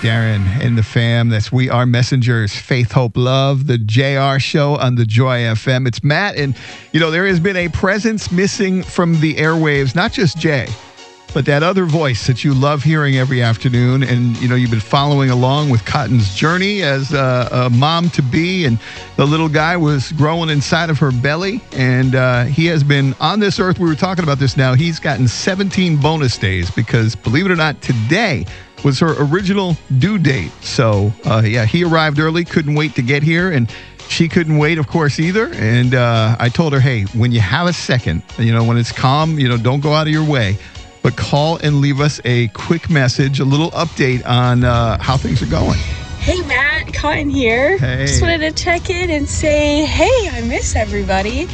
Darren and the fam. That's We Are Messengers, Faith, Hope, Love, the JR Show on the Joy FM. It's Matt, and, there has been a presence missing from the airwaves, not just Jay, but that other voice that you love hearing every afternoon. And, you've been following along with Cotton's journey as a mom-to-be, and the little guy was growing inside of her belly. And he has been on this earth. We were talking about this now. He's gotten 17 bonus days because, believe it or not, today was her original due date. So, he arrived early, couldn't wait to get here, and she couldn't wait, of course, either. And I told her, hey, when you have a second, when it's calm, don't go out of your way, but call and leave us a quick message, a little update on how things are going. Hey, Matt, Cotton here. Hey. Just wanted to check in and say, hey, I miss everybody.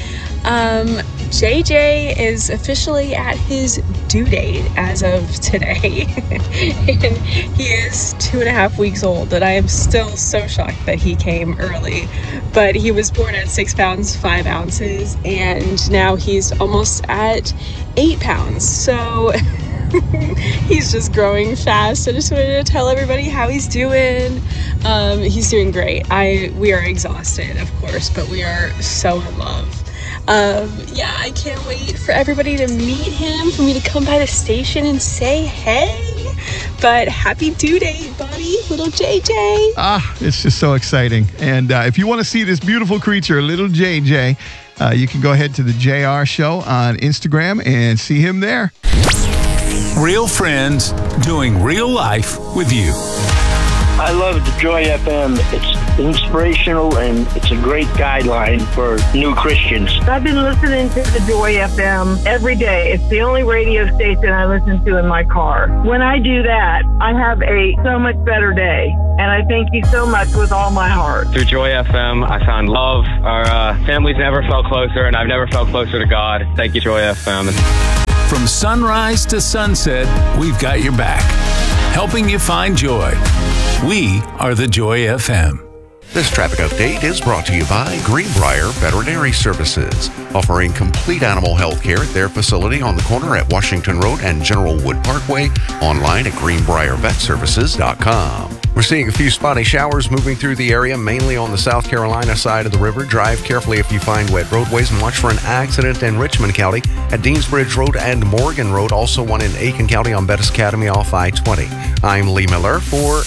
JJ is officially at his due date as of today. And he is 2.5 weeks old, and I am still so shocked that he came early. But he was born at 6 pounds, 5 ounces, and now he's almost at 8 pounds. So he's just growing fast. I just wanted to tell everybody how he's doing. He's doing great. We are exhausted, of course, but we are so in love. I can't wait for everybody to meet him, for me to come by the station and say hey. But happy due date, buddy, little JJ. It's just so exciting. And if you want to see this beautiful creature, little JJ, you can go ahead to the JR Show on Instagram and see him there. Real friends doing real life with you. I love the Joy FM. It's inspirational and it's a great guideline for new Christians. I've been listening to the Joy FM every day. It's the only radio station I listen to in my car. When I do that, I have a so much better day. And I thank you so much with all my heart. Through Joy FM, I found love. Our families never felt closer, and I've never felt closer to God. Thank you, Joy FM. From sunrise to sunset, we've got your back, helping you find joy. We are the Joy FM. This traffic update is brought to you by Greenbrier Veterinary Services, offering complete animal health care at their facility on the corner at Washington Road and General Wood Parkway, online at greenbriervetservices.com. We're seeing a few spotty showers moving through the area, mainly on the South Carolina side of the river. Drive carefully if you find wet roadways, and watch for an accident in Richmond County at Deansbridge Road and Morgan Road. Also one in Aiken County on Bettis Academy off I-20. I'm Lee Miller for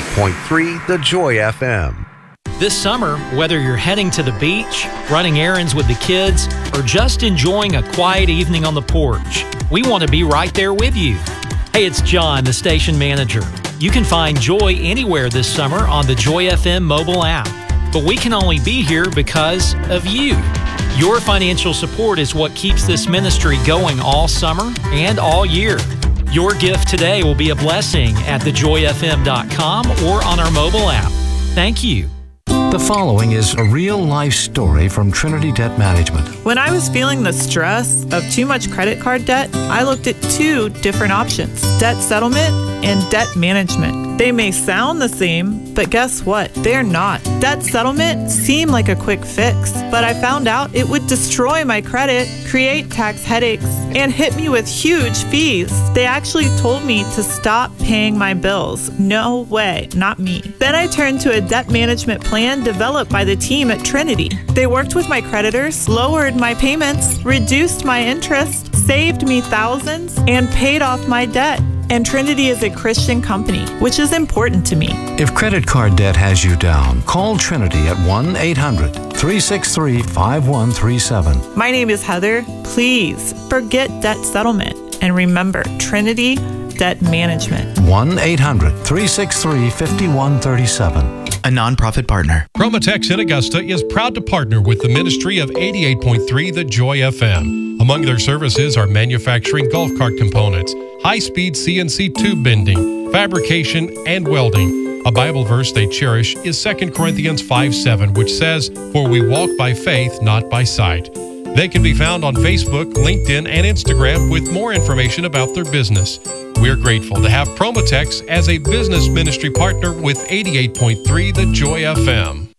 88.3 The Joy FM. This summer, whether you're heading to the beach, running errands with the kids, or just enjoying a quiet evening on the porch, we want to be right there with you. Hey, it's John, the station manager. You can find Joy anywhere this summer on the Joy FM mobile app. But we can only be here because of you. Your financial support is what keeps this ministry going all summer and all year. Your gift today will be a blessing at thejoyfm.com or on our mobile app. Thank you. The following is a real-life story from Trinity Debt Management. When I was feeling the stress of too much credit card debt, I looked at 2 different options: debt settlement and debt management. They may sound the same, but guess what? They're not. Debt settlement seemed like a quick fix, but I found out it would destroy my credit, create tax headaches, and hit me with huge fees. They actually told me to stop paying my bills. No way, not me. Then I turned to a debt management plan developed by the team at Trinity. They worked with my creditors, lowered my payments, reduced my interest, saved me thousands, and paid off my debt. And Trinity is a Christian company, which is important to me. If credit card debt has you down, call Trinity at 1-800-363-5137. My name is Heather. Please forget debt settlement and remember Trinity Debt Management. 1-800-363-5137. A nonprofit partner. Chromatex in Augusta is proud to partner with the ministry of 88.3 The Joy FM. Among their services are manufacturing golf cart components, high-speed CNC tube bending, fabrication, and welding. A Bible verse they cherish is 2 Corinthians 5:7, which says, "For we walk by faith, not by sight." They can be found on Facebook, LinkedIn, and Instagram with more information about their business. We're grateful to have Chromatex as a business ministry partner with 88.3 The Joy FM.